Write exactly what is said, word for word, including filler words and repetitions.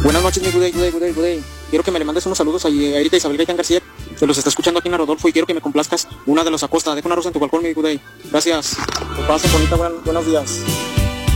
Buenas noches, mi Gudey, Gudey, Gudey, Gudey. Quiero que me le mandes unos saludos a Erika Isabel Gaitán García, que los está escuchando aquí en Rodolfo, y quiero que me complazcas una de los Acosta. Deja una rosa en tu balcón, mi Gudey. Gracias. Que pasen bonita, buen, buenos días.